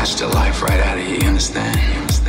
snatch the life right out of you, you understand?